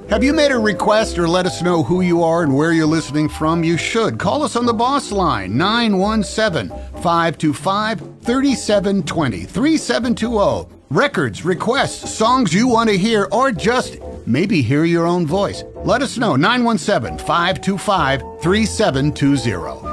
Have you made a request or let us know who you are and where you're listening from? You should. Call us on the Boss Line, 917-525-3720, 3720. Records, requests, songs you want to hear, or just maybe hear your own voice. Let us know, 917-525-3720.